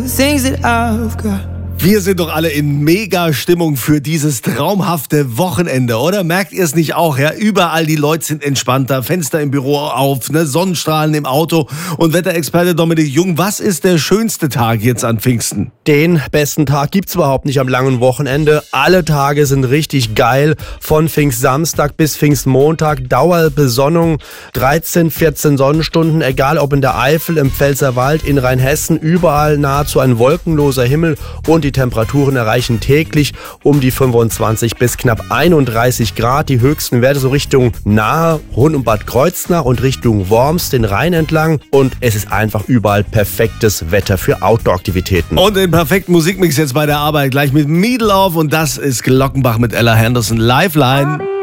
things that I've got. Wir sind doch alle in Mega-Stimmung für dieses traumhafte Wochenende, oder? Merkt ihr es nicht auch? Ja, überall die Leute sind entspannter, Fenster im Büro auf, ne? Sonnenstrahlen im Auto. Und Wetterexperte Dominik Jung, was ist der schönste Tag jetzt an Pfingsten? Den besten Tag gibt's überhaupt nicht am langen Wochenende. Alle Tage sind richtig geil. Von Pfingstsamstag bis Pfingstmontag. Dauerbesonnung, 13, 14 Sonnenstunden. Egal ob in der Eifel, im Pfälzerwald, in Rheinhessen. Überall nahezu ein wolkenloser Himmel. Und die Temperaturen erreichen täglich um die 25 bis knapp 31 Grad. Die höchsten Werte so Richtung Nahe, rund um Bad Kreuznach und Richtung Worms, den Rhein entlang. Und es ist einfach überall perfektes Wetter für Outdoor-Aktivitäten. Und den perfekten Musikmix jetzt bei der Arbeit gleich mit Meatloaf und das ist Glockenbach mit Ella Henderson. Lifeline.